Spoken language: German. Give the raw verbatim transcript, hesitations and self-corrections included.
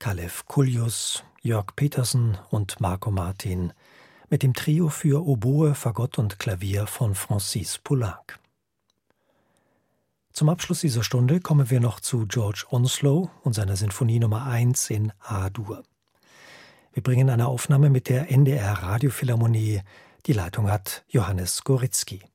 Kalev Kullius, Jörg Petersen und Marco Martin mit dem Trio für Oboe, Fagott und Klavier von Francis Poulenc. Zum Abschluss dieser Stunde kommen wir noch zu George Onslow und seiner Sinfonie Nummer eins in A-Dur. Wir bringen eine Aufnahme mit der N D R Radiophilharmonie. Die Leitung hat Johannes Goritzky.